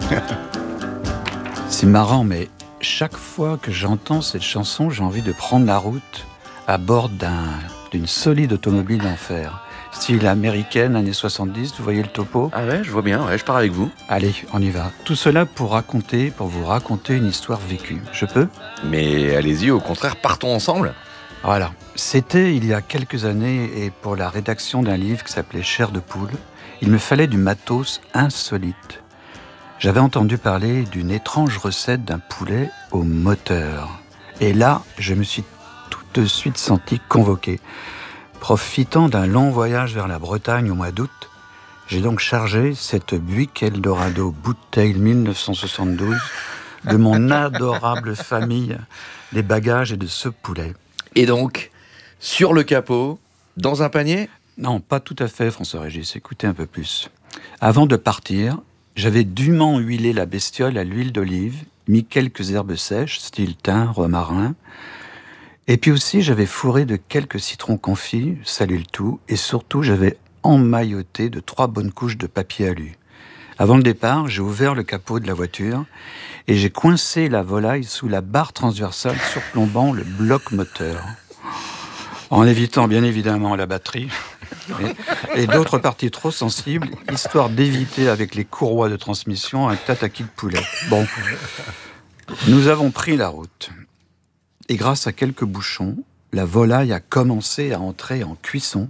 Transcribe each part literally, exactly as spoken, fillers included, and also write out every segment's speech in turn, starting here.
C'est marrant, mais chaque fois que j'entends cette chanson, j'ai envie de prendre la route à bord d'un, d'une solide automobile d'enfer. Style américaine, années soixante-dix, vous voyez le topo ? Ah ouais, je vois bien, ouais, je pars avec vous. Allez, on y va. Tout cela pour raconter, pour vous raconter une histoire vécue. Je peux ? Mais allez-y, au contraire, partons ensemble. Voilà. C'était il y a quelques années, et pour la rédaction d'un livre qui s'appelait Chair de poule, il me fallait du matos insolite. J'avais entendu parler d'une étrange recette d'un poulet au moteur. Et là, je me suis tout de suite senti convoqué. Profitant d'un long voyage vers la Bretagne au mois d'août, j'ai donc chargé cette Buick Eldorado Bouteille dix-neuf cent soixante-douze de mon adorable famille, des bagages et de ce poulet. Et donc, sur le capot, dans un panier ? Non, pas tout à fait, François-Régis. Écoutez un peu plus. Avant de partir, j'avais dûment huilé la bestiole à l'huile d'olive, mis quelques herbes sèches, style thym, romarin. Et puis aussi, j'avais fourré de quelques citrons confits, salé le tout, et surtout, j'avais emmailloté de trois bonnes couches de papier alu. Avant le départ, j'ai ouvert le capot de la voiture et j'ai coincé la volaille sous la barre transversale surplombant le bloc moteur. En évitant bien évidemment la batterie et, et d'autres parties trop sensibles, histoire d'éviter avec les courroies de transmission un tataki de poulet. Bon, nous avons pris la route. Et grâce à quelques bouchons, la volaille a commencé à entrer en cuisson.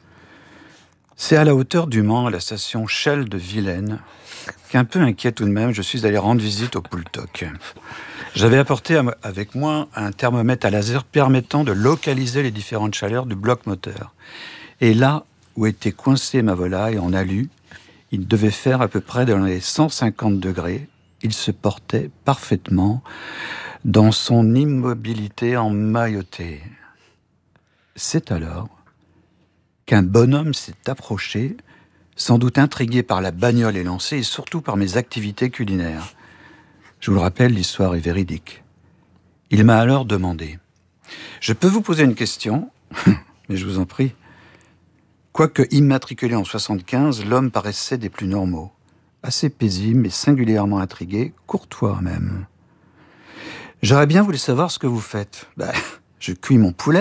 C'est à la hauteur du Mans, à la station Shell de Vilaine, qu'un peu inquiet tout de même, je suis allé rendre visite au Poultoc. J'avais apporté avec moi un thermomètre à laser permettant de localiser les différentes chaleurs du bloc moteur. Et là où était coincée ma volaille en alu, il devait faire à peu près dans les cent cinquante degrés. Il se portait parfaitement dans son immobilité emmaillotée. C'est alors qu'un bonhomme s'est approché, sans doute intrigué par la bagnole élancée et surtout par mes activités culinaires. Je vous le rappelle, l'histoire est véridique. Il m'a alors demandé « Je peux vous poser une question ?» Mais je vous en prie. Quoique immatriculé en soixante-quinze, l'homme paraissait des plus normaux, assez paisible mais singulièrement intrigué, courtois même. « J'aurais bien voulu savoir ce que vous faites. Ben, je cuis mon poulet. »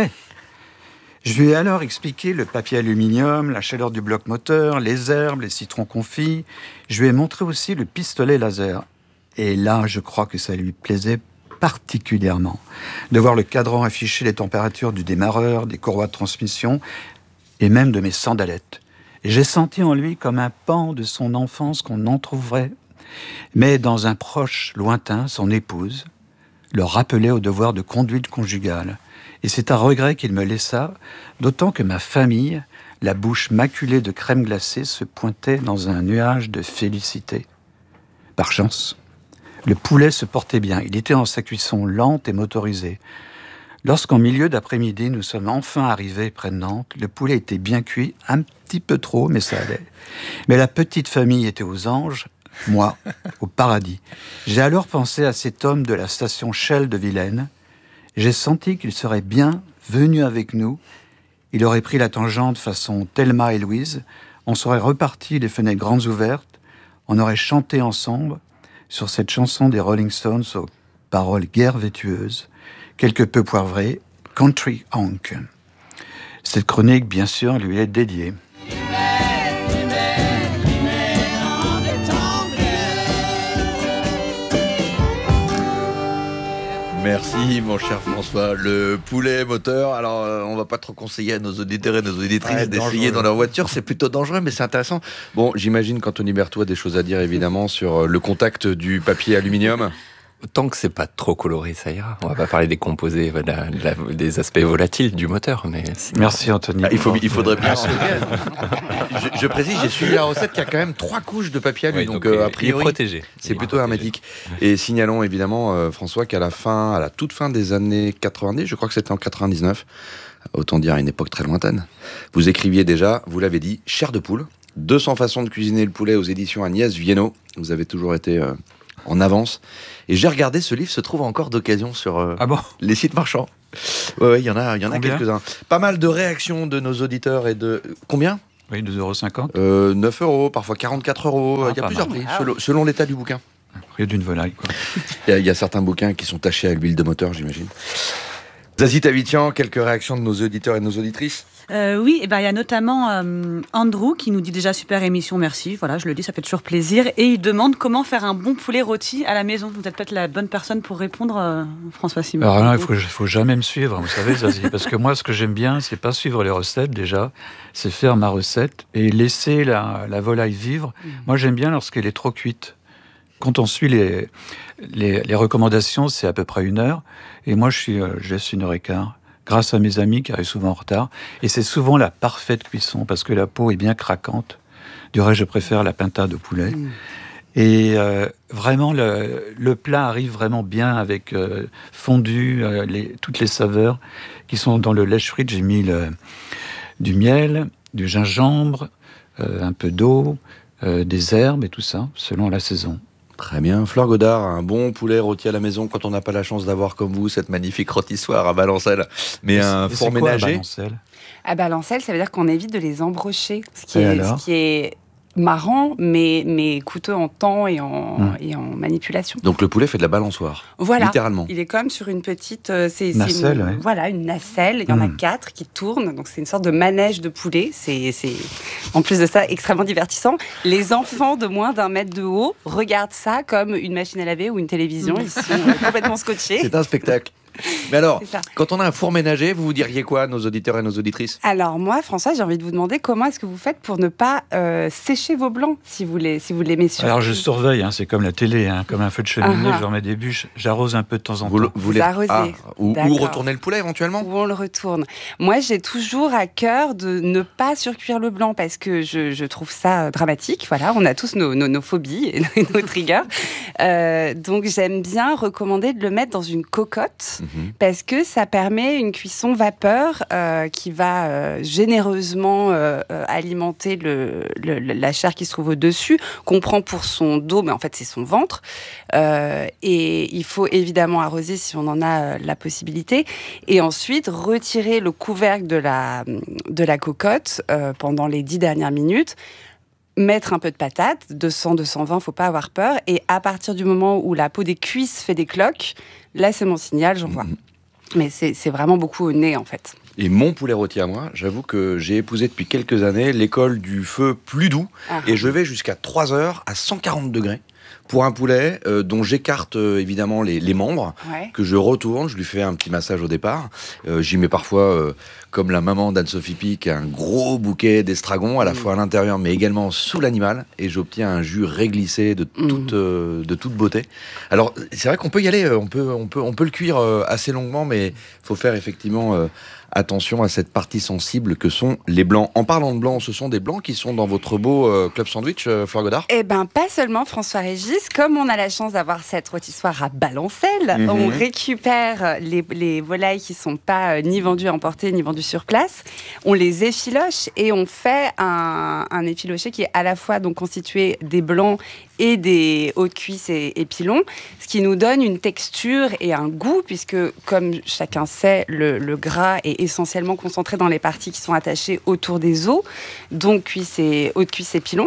Je lui ai alors expliqué le papier aluminium, la chaleur du bloc moteur, les herbes, les citrons confits. Je lui ai montré aussi le pistolet laser. Et là, je crois que ça lui plaisait particulièrement de voir le cadran afficher les températures du démarreur, des courroies de transmission et même de mes sandalettes. Et j'ai senti en lui comme un pan de son enfance qu'on en trouverait. Mais dans un proche lointain, son épouse le rappelait au devoir de conduite conjugale. Et c'est à regret qu'il me laissa, d'autant que ma famille, la bouche maculée de crème glacée, se pointait dans un nuage de félicité. Par chance, le poulet se portait bien. Il était en sa cuisson lente et motorisée. Lorsqu'en milieu d'après-midi, nous sommes enfin arrivés près de Nantes, le poulet était bien cuit, un petit peu trop, mais ça allait. Mais la petite famille était aux anges, moi, au paradis. J'ai alors pensé à cet homme de la station Shell de Vilaine. J'ai senti qu'il serait bien venu avec nous. Il aurait pris la tangente façon Thelma et Louise. On serait repartis les fenêtres grandes ouvertes. On aurait chanté ensemble sur cette chanson des Rolling Stones aux paroles guère vétueuses, quelque peu poivrées, Country Honk. Cette chronique, bien sûr, lui est dédiée. Merci mon cher François. Le poulet moteur, alors euh, on va pas trop conseiller à nos auditeurs et nos auditrices ouais, d'essayer dans leur voiture, c'est plutôt dangereux mais c'est intéressant. Bon, j'imagine qu'Anthony Berthoud a des choses à dire évidemment sur le contact du papier aluminium. Tant que c'est pas trop coloré, ça ira. On va pas parler des composés, de la, de la, des aspects volatiles du moteur, mais... Merci Anthony. Ah, il, faut, il faudrait bien... je, je précise, j'ai suivi la recette qui a quand même trois couches de papier alu, oui, donc, donc euh, a priori, protégé. C'est plutôt hermétique. Et signalons évidemment, euh, François, qu'à la fin, à la toute fin des années quatre-vingt-dix, je crois que c'était en quatre-vingt-dix-neuf, autant dire à une époque très lointaine, vous écriviez déjà, vous l'avez dit, Chair de poule, deux cents façons de cuisiner le poulet aux éditions Agnès Viennot. Vous avez toujours été... Euh, en avance. Et j'ai regardé, ce livre se trouve encore d'occasion sur euh, ah bon les sites marchands. Ouais, ouais, il y en a, il y en a quelques-uns. Pas mal de réactions de nos auditeurs et de... Combien ? Oui, deux euros cinquante. Euh, neuf euros, parfois quarante-quatre euros. Ah, il y a plusieurs mal. prix, ah, selon, selon l'état du bouquin. lieu d'une volaille, quoi. Il y, a, il y a certains bouquins qui sont tachés à l'huile de moteur, j'imagine. Zazie Tavitian, quelques réactions de nos auditeurs et de nos auditrices. Euh, oui, et ben il y a notamment euh, Andrew qui nous dit déjà super émission, merci. Voilà, je le dis, ça fait toujours plaisir. Et il demande comment faire un bon poulet rôti à la maison. Vous êtes peut-être la bonne personne pour répondre, euh, François Simon. Alors là, il faut, faut jamais me suivre, vous savez, Zazie, parce que moi, ce que j'aime bien, c'est pas suivre les recettes déjà, c'est faire ma recette et laisser la, la volaille vivre. Mmh. Moi, j'aime bien lorsqu'elle est trop cuite. Quand on suit les, les, les recommandations, c'est à peu près une heure. Et moi, je, suis, euh, je laisse une heure et quart, grâce à mes amis qui arrivent souvent en retard. Et c'est souvent la parfaite cuisson, parce que la peau est bien craquante. Du reste, je préfère la pintade de poulet. Mmh. Et euh, vraiment, le, le plat arrive vraiment bien avec euh, fondu, euh, les, toutes les saveurs qui sont dans le lèche frite. J'ai mis le, du miel, du gingembre, euh, un peu d'eau, euh, des herbes et tout ça, selon la saison. Très bien. Fleur Godard, un bon poulet rôti à la maison quand on n'a pas la chance d'avoir comme vous cette magnifique rôtissoire à Balancelle. Mais, Mais un four ménager. À Balancelle, à Balancelle, ça veut dire qu'on évite de les embrocher, ce qui, est, ce qui est marrant, mais, mais coûteux en temps et en, mmh. et en manipulation. Donc le poulet fait de la balançoire, voilà. littéralement. Il est comme sur une petite... Euh, c'est, nacelle, c'est une, ouais. Voilà, une nacelle. Il y en mmh. a quatre qui tournent. Donc c'est une sorte de manège de poulet. C'est, c'est, en plus de ça, extrêmement divertissant. Les enfants de moins d'un mètre de haut regardent ça comme une machine à laver ou une télévision. Ils sont euh, complètement scotchés. C'est un spectacle. Mais alors, quand on a un four ménager, vous vous diriez quoi, nos auditeurs et nos auditrices ? Alors moi, François, j'ai envie de vous demander comment est-ce que vous faites pour ne pas euh, sécher vos blancs, si vous les, si vous les mettez sur. Alors je surveille, hein, c'est comme la télé, hein, comme un feu de cheminée, uh-huh. je remets des bûches, j'arrose un peu de temps en vous, temps. Vous, vous les arrosez. Ah, ou, ou retournez le poulet éventuellement ? Ou on le retourne. Moi, j'ai toujours à cœur de ne pas surcuire le blanc parce que je, je trouve ça dramatique. Voilà, on a tous nos, nos, nos phobies et nos triggers. Euh, donc j'aime bien recommander de le mettre dans une cocotte mm-hmm. parce que ça permet une cuisson vapeur euh, qui va euh, généreusement euh, euh, alimenter le, le, la chair qui se trouve au-dessus, qu'on prend pour son dos, mais en fait c'est son ventre. Euh, et il faut évidemment arroser si on en a euh, la possibilité. Et ensuite, retirer le couvercle de la, de la cocotte euh, pendant les dix dernières minutes. Mettre un peu de patate, deux cents, deux cent vingt, faut pas avoir peur. Et à partir du moment où la peau des cuisses fait des cloques, là c'est mon signal, j'envoie. Mmh. Mais c'est, c'est vraiment beaucoup au nez, en fait. Et mon poulet rôti à moi, j'avoue que j'ai épousé depuis quelques années l'école du feu plus doux. Ah. Et je vais jusqu'à trois heures à cent quarante degrés pour un poulet euh, dont j'écarte euh, évidemment les, les membres, ouais. que je retourne, je lui fais un petit massage au départ. Euh, j'y mets parfois, euh, comme la maman d'Anne-Sophie Pic, un gros bouquet d'estragon, à la mmh. fois à l'intérieur, mais également sous l'animal. Et j'obtiens un jus réglissé de toute, mmh. euh, de toute beauté. Alors, c'est vrai qu'on peut y aller, on peut, on peut, on peut le cuire euh, assez longuement, mais il faut faire effectivement... Euh, attention à cette partie sensible que sont les blancs. En parlant de blancs, ce sont des blancs qui sont dans votre beau euh, club sandwich, euh, Fleur Godard ? Eh bien, pas seulement, François-Régis. Comme on a la chance d'avoir cette rôtissoire à Balancelle, mm-hmm. on récupère les, les volailles qui ne sont pas euh, ni vendues à emporter, ni vendues sur place. On les effiloche et on fait un, un effiloché qui est à la fois donc, constitué des blancs et des hautes cuisses et, et pilons, ce qui nous donne une texture et un goût, puisque, comme chacun sait, le, le gras est essentiellement concentré dans les parties qui sont attachées autour des os, donc cuisses et, hautes cuisses et pilons.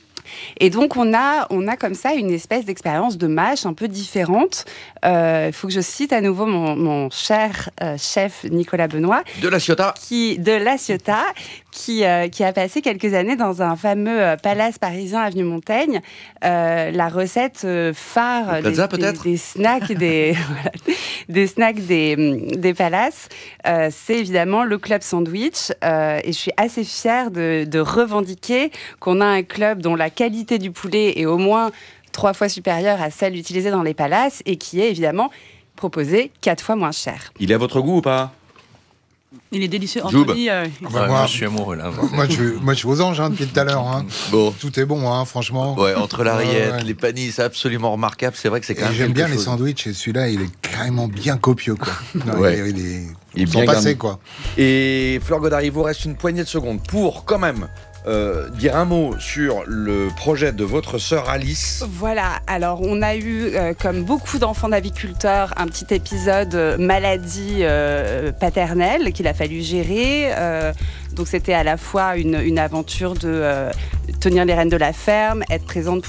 Et donc, on a, on a comme ça une espèce d'expérience de mâche un peu différente. Il euh, faut que je cite à nouveau mon, mon cher euh, chef Nicolas Benoît. De la Ciotat. Qui, de la Ciotat, qui, euh, qui a passé quelques années dans un fameux euh, palace parisien avenue Montaigne. Euh, la recette euh, phare Plaza, des, des, des snacks, des, voilà, des, snacks des, des palaces, euh, c'est évidemment le club sandwich. Euh, et je suis assez fière de, de revendiquer qu'on a un club dont la qualité du poulet est au moins trois fois supérieure à celle utilisée dans les palaces et qui est évidemment proposé quatre fois moins cher. Il est à votre goût ou pas ? Il est délicieux. Anthony, euh... ah bah, moi, moi, je suis amoureux là. Moi, moi, je, moi, je suis aux anges hein, depuis tout à l'heure. Hein. Bon. Tout est bon, hein, franchement. Ouais, entre la rillette, ouais, ouais. les panis, c'est absolument remarquable. C'est vrai que c'est quand et même. J'aime bien chose. les sandwichs et celui-là, il est carrément bien copieux, quoi. Non, ouais. Il, il est, il est bien passé, quoi. Et Fleur Godard, il vous reste une poignée de secondes pour quand même. Euh, dire un mot sur le projet de votre sœur Alice. Voilà, alors on a eu, euh, comme beaucoup d'enfants d'aviculteurs, un petit épisode euh, maladie euh, paternelle qu'il a fallu gérer. Euh, donc c'était à la fois une, une aventure de euh, tenir les rênes de la ferme, être présente